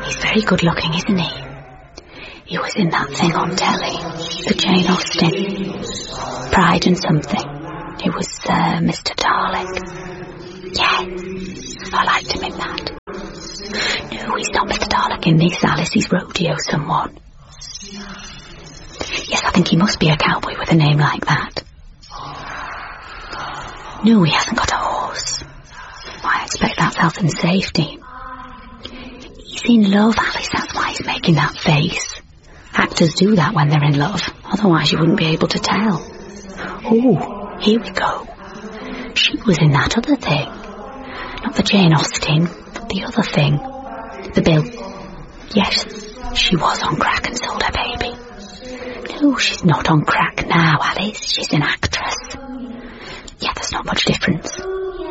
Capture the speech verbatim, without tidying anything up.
He's very good looking, isn't he? He was in that thing on telly, the Jane Austen, Pride and something. He was uh, Mister Dalek. Yeah, I liked him in that. No, he's not Mister Dalek in this, Alice. He's Rodeo someone. Yes, I think he must be a cowboy with a name like that. No, he hasn't got a horse. I expect that's health and safety. He's in love, Alice, that's why he's making that face. Actors do that when they're in love, otherwise you wouldn't be able to tell. Oh, here we go. She was in that other thing. Not the Jane Austen, the other thing. The Bill. Yes, she was on crack and sold her baby. No, she's not on crack now, Alice. She's an actress. Yeah, there's not much difference.